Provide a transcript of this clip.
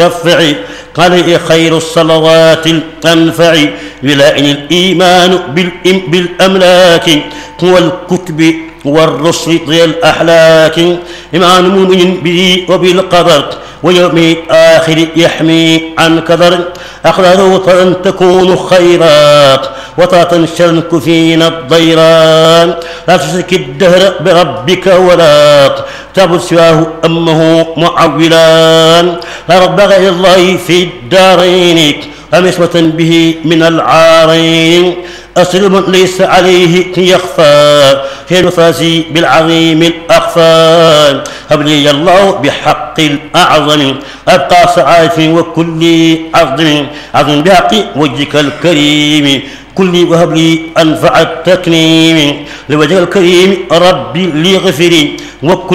يرفع عليه خير الصلوات الأنفع يلائن الإيمان بالأملاك والكتب والرسل ذي الأحلاك إيمان مؤمن به وبالقدر ويوم الآخر يحمي عن كدر أخذه أن تكون خيرات وتنشرك فينا الضيران لا تشرك الدهر بربك ولا تعبد سواه أمه معولان لا رب غير الله في الدارين أمسوة به من العارين أصل من ليس عليه يخفى في الفاسي بالعظيم الأخفى هب لي الله بحق الأعظم أبقى سعادة وكل عظم بحق وجهك الكريم كل وهب لي أنفع التكريم لوجهك الكريم ربي لي غفري وكل